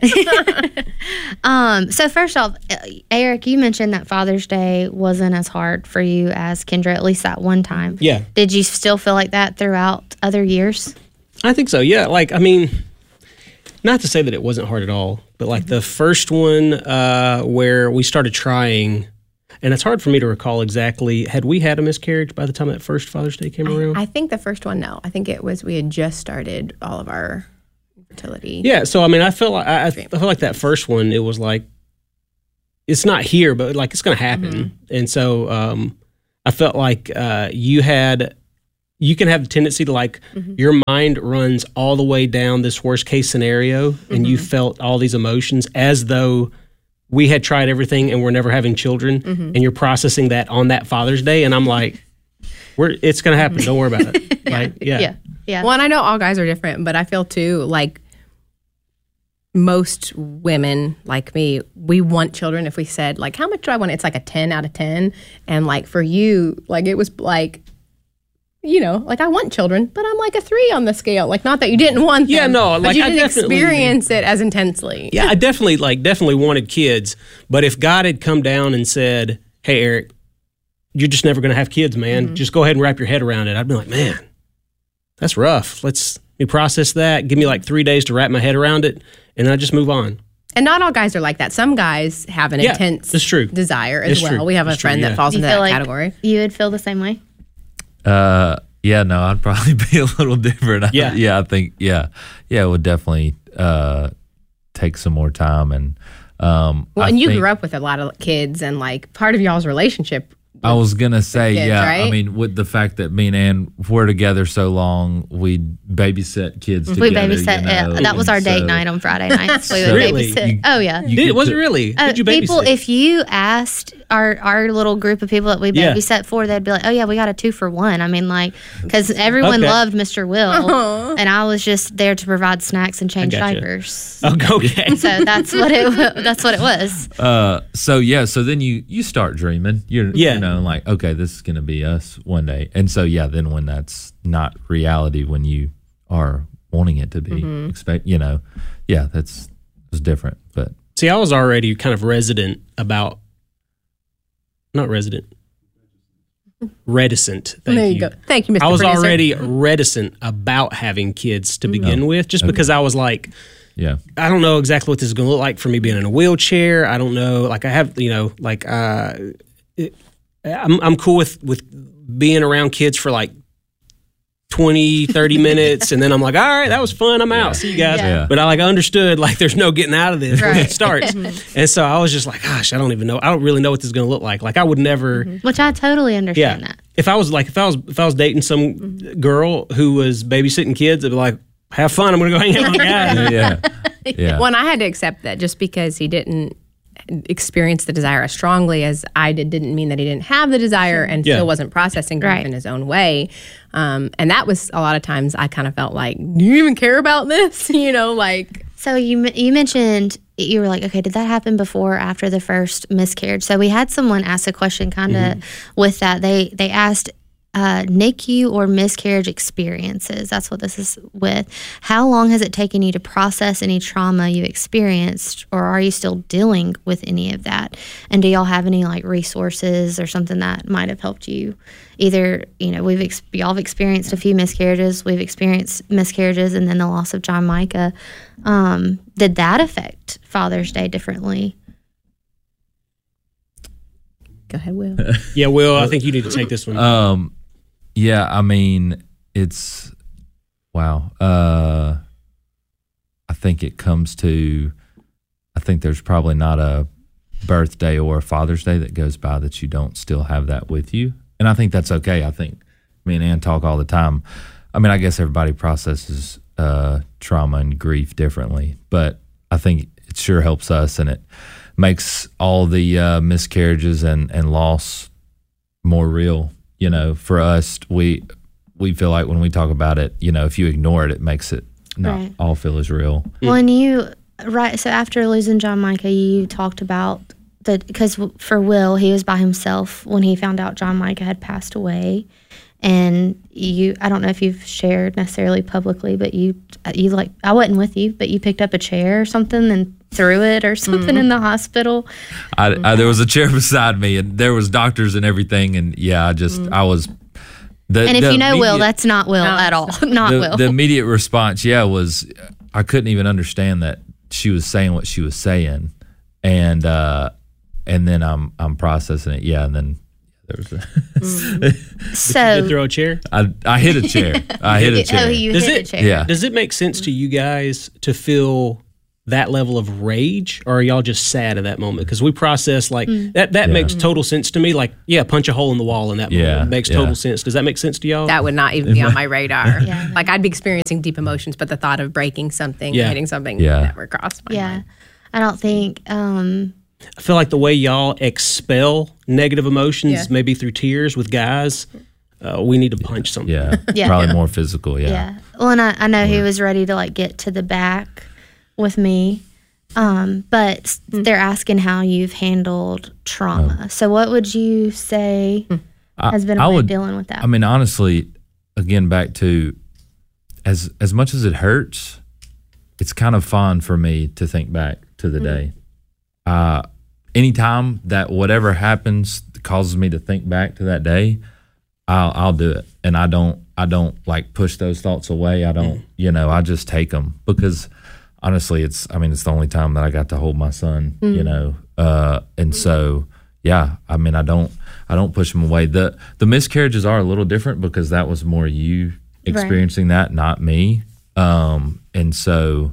So first off, Eric, you mentioned that Father's Day wasn't as hard for you as Kendra, at least that one time. Yeah. Did you still feel like that throughout other years? I think so, yeah. Like, I mean, not to say that it wasn't hard at all, but like the first one where we started trying, and it's hard for me to recall exactly, had we had a miscarriage by the time that first Father's Day came around? I think the first one, no. I think it was, we had just started all of our fertility. Yeah, so I mean, I feel like that first one, it was like, it's not here, but like it's going to happen. Mm-hmm. And so I felt like you can have the tendency to like, your mind runs all the way down this worst case scenario, and you felt all these emotions as though we had tried everything and we're never having children, and you're processing that on that Father's Day. And I'm like, it's going to happen. Don't worry about it. Yeah. Well, and I know all guys are different, but I feel too like most women like me, we want children. If we said like, how much do I want? It's like a 10 out of 10. And like for you, like it was like, you know, like I want children, but I'm like a 3 on the scale. Like not that you didn't want them. Yeah, no, like but you didn't I definitely experience it as intensely. Yeah, I definitely wanted kids. But if God had come down and said, hey, Eric, you're just never going to have kids, man. Just go ahead and wrap your head around it. I'd be like, man, that's rough. Let me process that. Give me like 3 days to wrap my head around it, and I just move on. And not all guys are like that. Some guys have an intense desire as well. True. We have a friend that falls into that category. You would feel the same way? Yeah, no, I'd probably be a little different. Yeah. I think, it would definitely take some more time. And and you grew up with a lot of kids, and like part of y'all's relationship. I was gonna say, kids, right? I mean, with the fact that me and Ann were together so long, we babysit kids together. We babysit. That was our date night on Friday nights. We would Really? babysit. Oh yeah. Was it really? Did you babysit? People, if you asked our little group of people that we babysat for, they'd be like, "Oh yeah, we got a 2-for-1." I mean, like, because everyone loved Mr. Will, and I was just there to provide snacks and change diapers. Okay. So that's what it was. So then you start dreaming. You know, like, okay, this is gonna be us one day. And so then when that's not reality, when you are wanting it to be, that's different. But see, I was already kind of reticent. There you go. Thank you, Mr. I was Producer. already reticent about having kids to begin with, just because I was like, I don't know exactly what this is going to look like for me being in a wheelchair. I don't know. Like I have, I'm cool with being around kids for like 20, 30 minutes, and then I'm like, all right, that was fun. I'm out. See you guys. Yeah. But I understood like there's no getting out of this when it starts. And so I was just like, gosh, I don't even know. I don't really know what this is going to look like. Like I would never. Which I totally understand that. If I was dating some girl who was babysitting kids, I'd be like, have fun. I'm going to go hang out with guys. Yeah. Well, and I had to accept that just because he didn't experience the desire as strongly as I didn't mean that he didn't have the desire and still wasn't processing grief in his own way. And that was a lot of times I kind of felt like, do you even care about this? So you mentioned, you were like, okay, did that happen before or after the first miscarriage? So we had someone ask a question kind of with that. They asked, NICU or miscarriage experiences. That's what this is with. How long has it taken you to process any trauma you experienced, or are you still dealing with any of that? And do y'all have any like resources or something that might have helped you? Either, y'all have experienced a few miscarriages, we've experienced miscarriages, and then the loss of John Micah. Did that affect Father's Day differently? Go ahead, Will. Yeah, Will, I think you need to take this one. Yeah, I mean, it's, wow. I think it comes to, I think there's probably not a birthday or a Father's Day that goes by that you don't still have that with you. And I think that's okay. I think me and Ann talk all the time. I mean, I guess everybody processes trauma and grief differently, but I think it sure helps us, and it makes all the miscarriages and loss more real. You know, for us, we feel like when we talk about it, you know, if you ignore it, it makes it not all feel as real. Well, and you, so after losing John Micah, you talked about that, because for Will, he was by himself when he found out John Micah had passed away. And I don't know if you've shared necessarily publicly, but you like, I wasn't with you, but you picked up a chair or something and threw it or something in the hospital. There was a chair beside me, and there was doctors and everything, and I was. And if you know Will, that's not Will at all. Not Will. The immediate response, was I couldn't even understand that she was saying what she was saying, and then I'm processing it. And then there was So did you throw a chair? I hit a chair. I hit a chair. Oh, you hit a chair. Yeah. Does it make sense to you guys to feel that level of rage, or are y'all just sad at that moment? Because we process like that makes total sense to me. Like, punch a hole in the wall in that moment. It makes total sense. Does that make sense to y'all? That would not even be on my radar. Like, I'd be experiencing deep emotions, but the thought of breaking something, hitting something, never crossed my mind. I don't think. I feel like the way y'all expel negative emotions, maybe through tears with guys, we need to punch something. Probably more physical. Well, and I know he was ready to like get to the back with me, but they're asking how you've handled trauma. So what would you say has been a way of dealing with that? I mean, honestly, again, back to as much as it hurts, it's kind of fun for me to think back to the day. Anytime that whatever happens causes me to think back to that day, I'll do it, and I don't like push those thoughts away. I don't, I just take them, because honestly, it's the only time that I got to hold my son, and so, I mean, I don't push them away. The miscarriages are a little different, because that was more you experiencing that, not me. And so,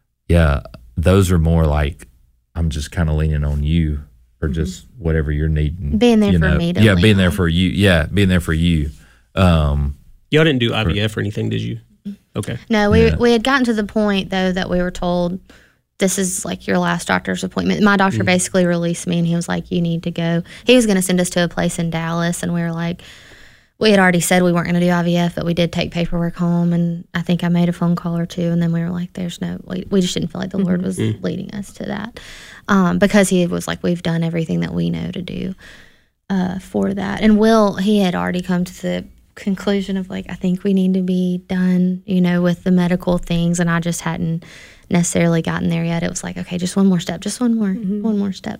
those are more like, I'm just kind of leaning on you for just whatever you're needing. Being there for me. Being there for you. Being there for you. Y'all didn't do IVF or anything, did you? Okay. No, we had gotten to the point, though, that we were told, this is like your last doctor's appointment. My doctor basically released me, and he was like, you need to go. He was going to send us to a place in Dallas, and we were like, we had already said we weren't going to do IVF, but we did take paperwork home, and I think I made a phone call or two, and then we were like, we just didn't feel like the Lord was leading us to that, because he was like, we've done everything that we know to do for that. And Will, he had already come to the conclusion of like, I think we need to be done, with the medical things, and I just hadn't necessarily gotten there yet. It was like, okay, just one more step, one more step.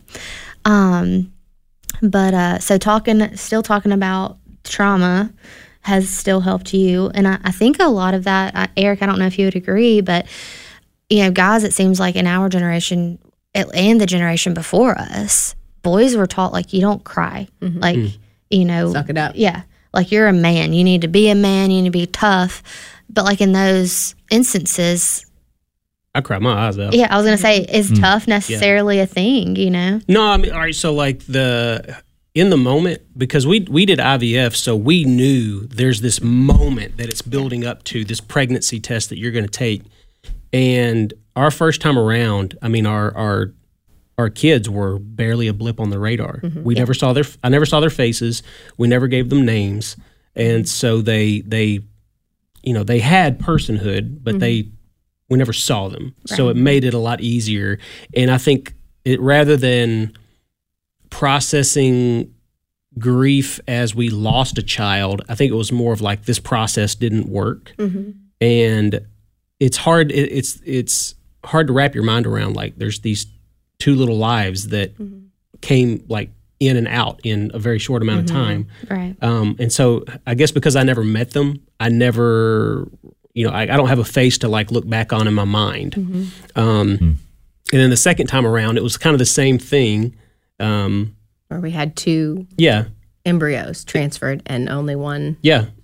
But so still talking about trauma has still helped you, and I think a lot of that, Eric, I don't know if you would agree, but guys, it seems like in our generation and the generation before us, boys were taught like, you don't cry, like suck it up, like you're a man, you need to be a man, you need to be tough. But like in those instances, I cried my eyes out. Yeah, I was gonna say, is tough necessarily a thing? No, I mean, all right. So like in the moment, because we did IVF, so we knew there's this moment that it's building up to, this pregnancy test that you're going to take. And our first time around, I mean, our kids were barely a blip on the radar. We never saw I never saw their faces. We never gave them names. And so they had personhood, but we never saw them. Right. So it made it a lot easier. And I think rather than processing grief as we lost a child, I think it was more of like, this process didn't work. And it's hard. It's hard to wrap your mind around, like, there's these two little lives that came like in and out in a very short amount of time. Right. And so I guess because I never met them, I never, I don't have a face to like look back on in my mind. And then the second time around, it was kind of the same thing. Where we had two embryos transferred and only one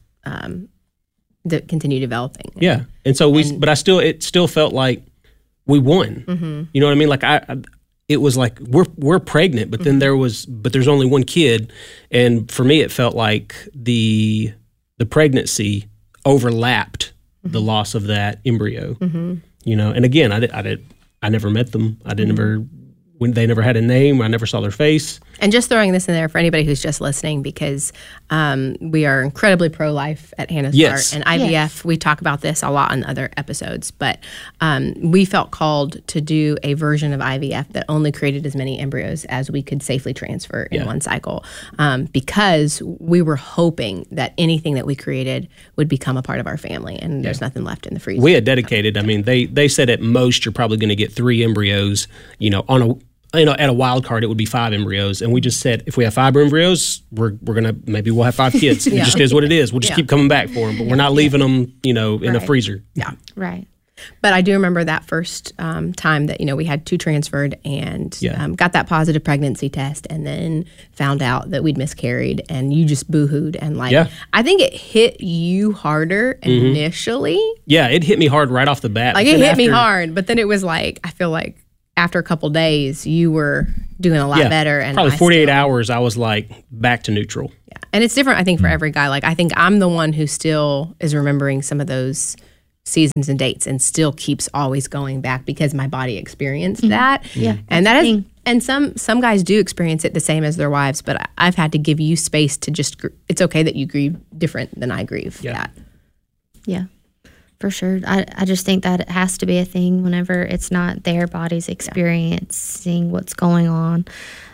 that continued developing. Yeah. And so it still felt like we won. You know what I mean? Like it was like we're pregnant, but then there's only one kid. And for me, it felt like the pregnancy overlapped the loss of that embryo, and again, I never met them. when they never had a name. I never saw their face. And just throwing this in there for anybody who's just listening, because we are incredibly pro-life at Hannah's Yes. Heart. And IVF, we talk about this a lot in other episodes, but we felt called to do a version of IVF that only created as many embryos as we could safely transfer in one cycle, because we were hoping that anything that we created would become a part of our family, and there's nothing left in the freezer. We had dedicated. I mean, they said at most you're probably going to get 3 embryos. At a wild card, it would be 5 embryos. And we just said, if we have 5 embryos, we'll have 5 kids. It just is what it is. We'll just keep coming back for them, but we're not leaving them, in a freezer. Yeah. Right. But I do remember that first time that, we had 2 transferred and got that positive pregnancy test, and then found out that we'd miscarried, and you just boo-hooed. And I think it hit you harder initially. Yeah, it hit me hard right off the bat. It hit me hard, but then it was I feel like after a couple days, you were doing a lot better. And probably 48 hours, I was back to neutral. Yeah, and it's different, I think, for every guy. I think I'm the one who still is remembering some of those seasons and dates, and still keeps always going back because my body experienced that. Yeah, and that is, and some guys do experience it the same as their wives. But I've had to give you space to just. It's okay that you grieve different than I grieve. Yeah. For sure. I just think that it has to be a thing whenever it's not their body's experiencing what's going on.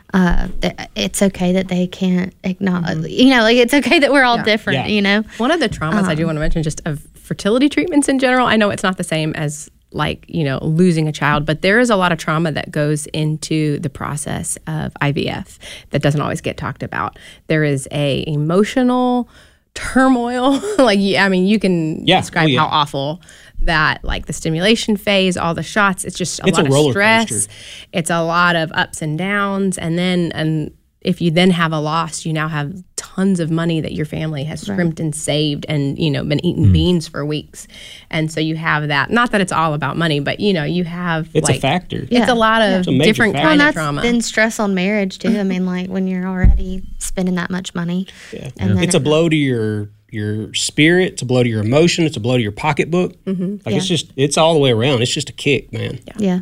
It's okay that they can't acknowledge, it's okay that we're all different, One of the traumas I do want to mention, just of fertility treatments in general, I know it's not the same as losing a child, but there is a lot of trauma that goes into the process of IVF that doesn't always get talked about. There is a emotional turmoil. You can describe how awful that, the stimulation phase, all the shots, it's just a lot of stress. It's a lot of ups and downs. And if you then have a loss, you now have tons of money that your family has scrimped and saved and, been eating beans for weeks. And so you have that, not that it's all about money, but, you have it's a factor. It's a lot of different kind of trauma. Then stress on marriage too. I mean, when you're already spending that much money. Yeah. And it's a blow to your spirit, it's a blow to your emotion, it's a blow to your pocketbook. It's all the way around. It's just a kick, man. Yeah.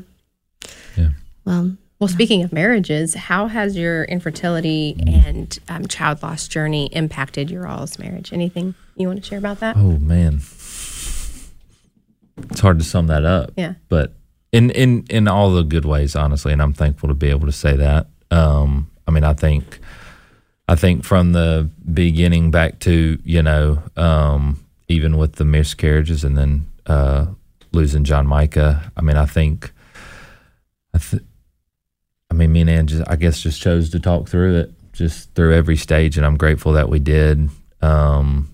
Well, speaking of marriages, how has your infertility and child loss journey impacted your all's marriage? Anything you want to share about that? Oh, man. It's hard to sum that up. Yeah. But in all the good ways, honestly, and I'm thankful to be able to say that. I think from the beginning back to, even with the miscarriages and then losing John Micah, me and Ann just chose to talk through it, just through every stage, and I'm grateful that we did. And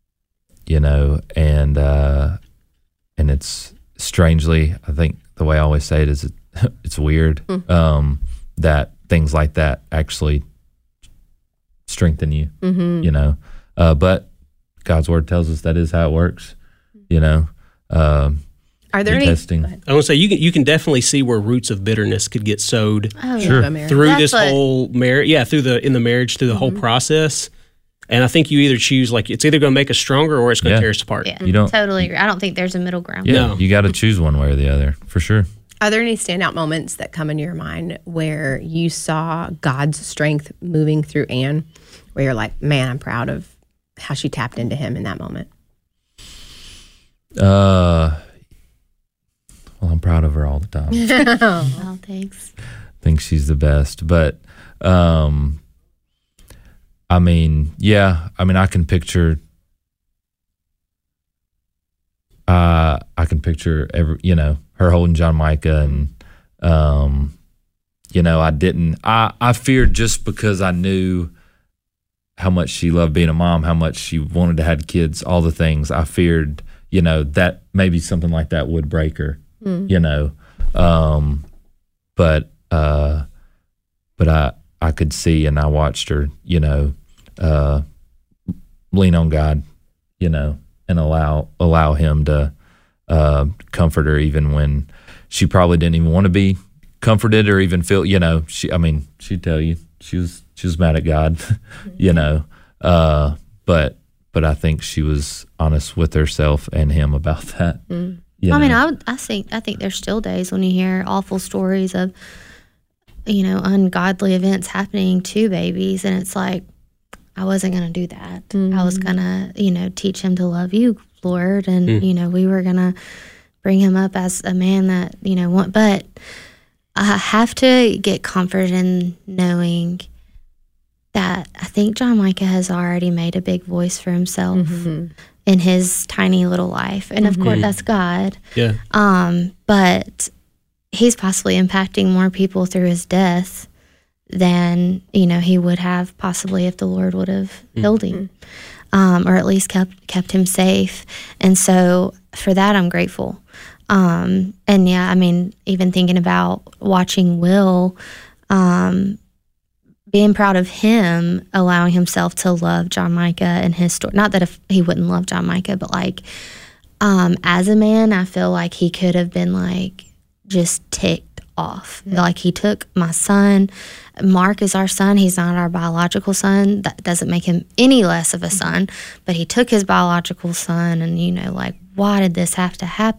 it's strangely, I think the way I always say it is, it's weird that things like that actually strengthen you, but God's word tells us that is how it works, Are there any testing? I want to say you can definitely see where roots of bitterness could get sowed through this whole marriage. Yeah, through the marriage, through the whole process. And I think you either choose it's either going to make us stronger or it's going to tear us apart. Yeah, you don't totally agree. I don't think there's a middle ground. Yeah, you got to choose one way or the other for sure. Are there any standout moments that come into your mind where you saw God's strength moving through Ann, where you're like, man, I'm proud of how she tapped into him in that moment? Well, I'm proud of her all the time. Well, thanks. I think she's the best. But, I can picture her holding John Micah, and, I feared, just because I knew how much she loved being a mom, how much she wanted to have kids, all the things, I feared, that maybe something like that would break her. But I could see, and I watched her, lean on God, and allow him to comfort her, even when she probably didn't even want to be comforted or even feel, she'd tell you she was mad at God, but I think she was honest with herself and him about that. I think there's still days when you hear awful stories of, ungodly events happening to babies. And it's like, I wasn't going to do that. I was going to, teach him to love you, Lord. And, we were going to bring him up as a man that, but I have to get comfort in knowing that I think John Micah has already made a big voice for himself in his tiny little life. And of course, that's God. Yeah. But he's possibly impacting more people through his death than, he would have possibly if the Lord would have healed him, or at least kept him safe. And so for that, I'm grateful. And yeah, I mean, even thinking about watching Will, being proud of him, allowing himself to love John Micah and his story. Not that if he wouldn't love John Micah, but as a man, I feel like he could have been just ticked off. Like he took my son. Mark is our son. He's not our biological son. That doesn't make him any less of a son, but he took his biological son and, why did this have to happen?